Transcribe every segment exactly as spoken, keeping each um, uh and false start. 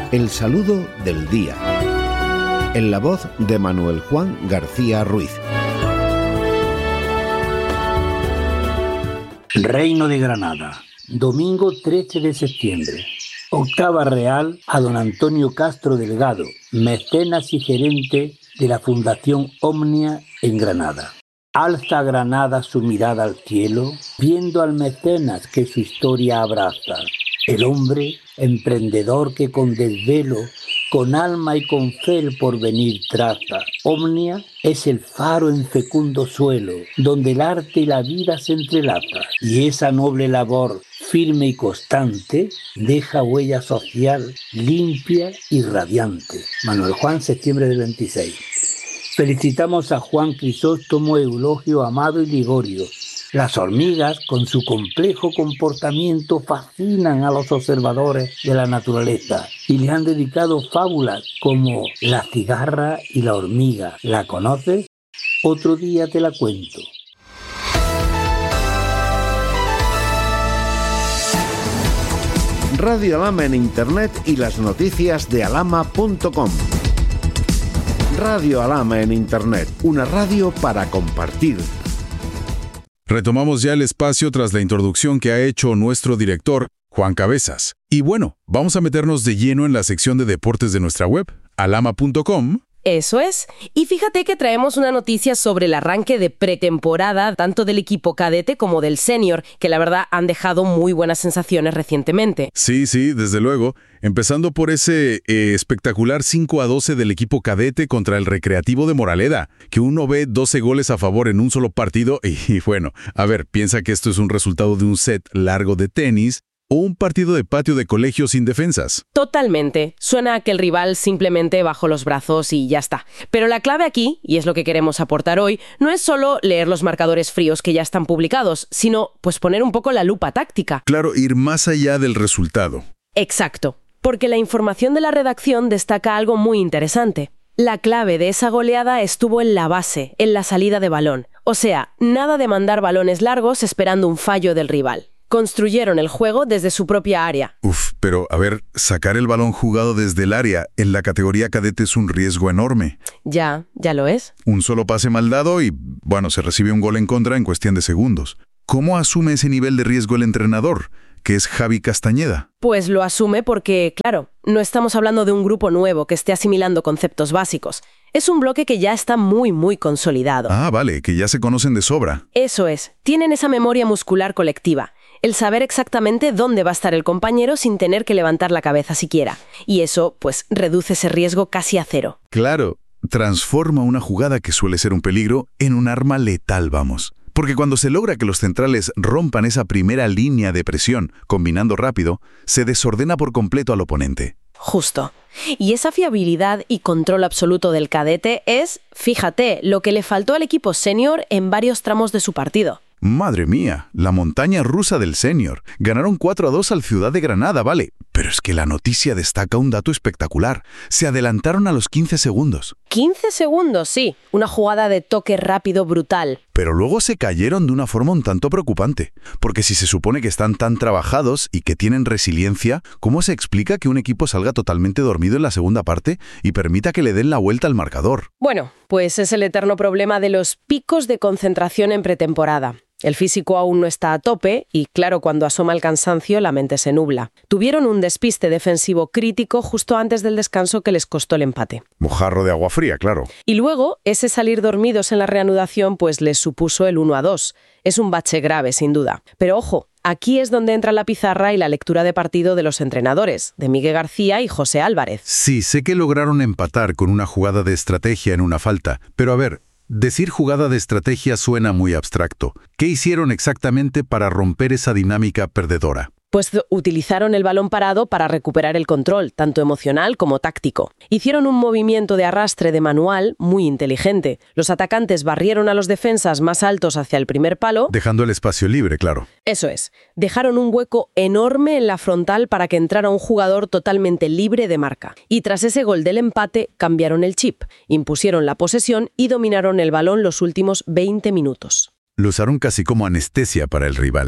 El saludo del día. En la voz de Manuel Juan García Ruiz. Reino de Granada, domingo trece de septiembre. Octava real a don Antonio Castro Delgado, mecenas y gerente de la Fundación Omnia en Granada. Alza Granada su mirada al cielo, viendo al mecenas que su historia abraza. El hombre emprendedor que con desvelo, con alma y con fe el porvenir traza. Omnia es el faro en fecundo suelo, donde el arte y la vida se entrelazan. Y esa noble labor, firme y constante, deja huella social limpia y radiante. Manuel Juan, septiembre del veintiséis. Felicitamos a Juan Crisóstomo, Eulogio, Amado y Ligorio. Las hormigas, con su complejo comportamiento, fascinan a los observadores de la naturaleza y le han dedicado fábulas como La cigarra y la hormiga. ¿La conoces? Otro día te la cuento. Radio Alhama en Internet y las noticias de alhama punto com. Radio Alhama en Internet, una radio para compartir. Retomamos ya el espacio tras la introducción que ha hecho nuestro director, Juan Cabezas. Y bueno, vamos a meternos de lleno en la sección de deportes de nuestra web, alhama punto com. Eso es. Y fíjate que traemos una noticia sobre el arranque de pretemporada tanto del equipo cadete como del senior, que la verdad han dejado muy buenas sensaciones recientemente. Sí, sí, desde luego. Empezando por ese eh, espectacular cinco a doce del equipo cadete contra el Recreativo de Moraleda, que uno ve doce goles a favor en un solo partido y, y bueno, a ver, piensa que esto es un resultado de un set largo de tenis o un partido de patio de colegio sin defensas. Totalmente. Suena a que el rival simplemente bajó los brazos y ya está. Pero la clave aquí, y es lo que queremos aportar hoy, no es solo leer los marcadores fríos que ya están publicados, sino pues poner un poco la lupa táctica. Claro, ir más allá del resultado. Exacto. Porque la información de la redacción destaca algo muy interesante. La clave de esa goleada estuvo en la base, en la salida de balón. O sea, nada de mandar balones largos esperando un fallo del rival. Construyeron el juego desde su propia área. Uf, pero a ver, sacar el balón jugado desde el área en la categoría cadete es un riesgo enorme. Ya, ya lo es. Un solo pase mal dado y, bueno, se recibe un gol en contra en cuestión de segundos. ¿Cómo asume ese nivel de riesgo el entrenador, que es Javi Castañeda? Pues lo asume porque, claro, no estamos hablando de un grupo nuevo que esté asimilando conceptos básicos. Es un bloque que ya está muy, muy consolidado. Ah, vale, que ya se conocen de sobra. Eso es. Tienen esa memoria muscular colectiva. El saber exactamente dónde va a estar el compañero sin tener que levantar la cabeza siquiera. Y eso, pues, reduce ese riesgo casi a cero. Claro, transforma una jugada que suele ser un peligro en un arma letal, vamos. Porque cuando se logra que los centrales rompan esa primera línea de presión, combinando rápido, se desordena por completo al oponente. Justo. Y esa fiabilidad y control absoluto del cadete es, fíjate, lo que le faltó al equipo senior en varios tramos de su partido. Madre mía, la montaña rusa del senior. Ganaron cuatro a dos al Ciudad de Granada, vale. Pero es que la noticia destaca un dato espectacular. Se adelantaron a los quince segundos. quince segundos, sí. Una jugada de toque rápido brutal. Pero luego se cayeron de una forma un tanto preocupante. Porque si se supone que están tan trabajados y que tienen resiliencia, ¿cómo se explica que un equipo salga totalmente dormido en la segunda parte y permita que le den la vuelta al marcador? Bueno, pues es el eterno problema de los picos de concentración en pretemporada. El físico aún no está a tope y, claro, cuando asoma el cansancio, la mente se nubla. Tuvieron un despiste defensivo crítico justo antes del descanso que les costó el empate. Mojarro de agua fría, claro. Y luego, ese salir dormidos en la reanudación, pues les supuso el uno a dos. Es un bache grave, sin duda. Pero ojo, aquí es donde entra la pizarra y la lectura de partido de los entrenadores, de Miguel García y José Álvarez. Sí, sé que lograron empatar con una jugada de estrategia en una falta, pero a ver, decir jugada de estrategia suena muy abstracto. ¿Qué hicieron exactamente para romper esa dinámica perdedora? Pues utilizaron el balón parado para recuperar el control, tanto emocional como táctico. Hicieron un movimiento de arrastre de manual muy inteligente. Los atacantes barrieron a los defensas más altos hacia el primer palo. Dejando el espacio libre, claro. Eso es. Dejaron un hueco enorme en la frontal para que entrara un jugador totalmente libre de marca. Y tras ese gol del empate, cambiaron el chip, impusieron la posesión y dominaron el balón los últimos veinte minutos. Lo usaron casi como anestesia para el rival.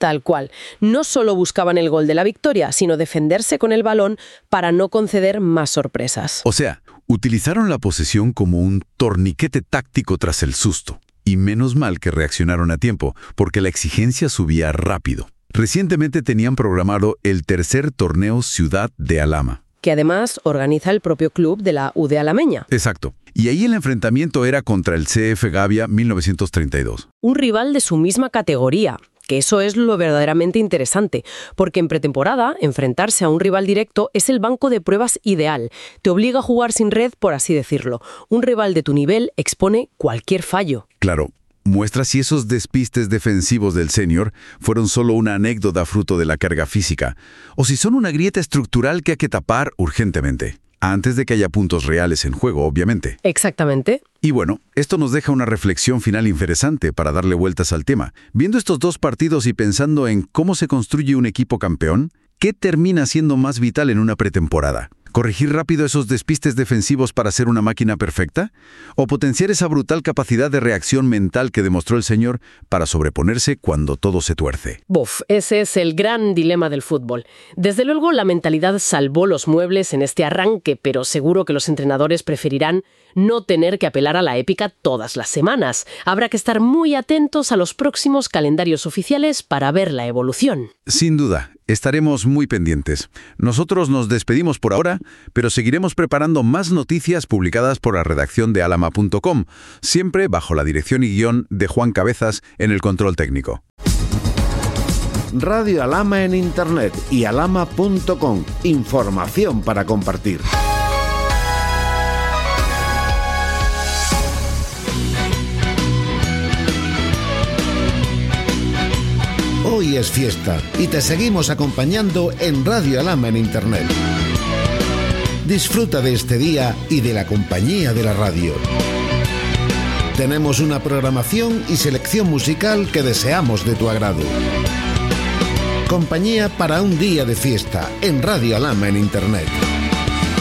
Tal cual. No solo buscaban el gol de la victoria, sino defenderse con el balón para no conceder más sorpresas. O sea, utilizaron la posesión como un torniquete táctico tras el susto. Y menos mal que reaccionaron a tiempo, porque la exigencia subía rápido. Recientemente tenían programado el tercer torneo Ciudad de Alhama, que además organiza el propio club de la U D Alameña. Exacto. Y ahí el enfrentamiento era contra el C F Gavia mil novecientos treinta y dos. Un rival de su misma categoría, que eso es lo verdaderamente interesante, porque en pretemporada, enfrentarse a un rival directo es el banco de pruebas ideal. Te obliga a jugar sin red, por así decirlo. Un rival de tu nivel expone cualquier fallo. Claro. Muestra si esos despistes defensivos del senior fueron solo una anécdota fruto de la carga física, o si son una grieta estructural que hay que tapar urgentemente, antes de que haya puntos reales en juego, obviamente. Exactamente. Y bueno, esto nos deja una reflexión final interesante para darle vueltas al tema. Viendo estos dos partidos y pensando en cómo se construye un equipo campeón, ¿qué termina siendo más vital en una pretemporada? ¿Corregir rápido esos despistes defensivos para ser una máquina perfecta? ¿O potenciar esa brutal capacidad de reacción mental que demostró el señor para sobreponerse cuando todo se tuerce? Buf, ese es el gran dilema del fútbol. Desde luego, la mentalidad salvó los muebles en este arranque, pero seguro que los entrenadores preferirán no tener que apelar a la épica todas las semanas. Habrá que estar muy atentos a los próximos calendarios oficiales para ver la evolución. Sin duda. Estaremos muy pendientes. Nosotros nos despedimos por ahora, pero seguiremos preparando más noticias publicadas por la redacción de alhama punto com, siempre bajo la dirección y guión de Juan Cabezas en el control técnico. Radio Alhama en Internet y alhama punto com. Información para compartir. Hoy es fiesta y te seguimos acompañando en Radio Alhama en Internet. Disfruta de este día y de la compañía de la radio. Tenemos una programación y selección musical que deseamos de tu agrado. Compañía para un día de fiesta en Radio Alhama en Internet.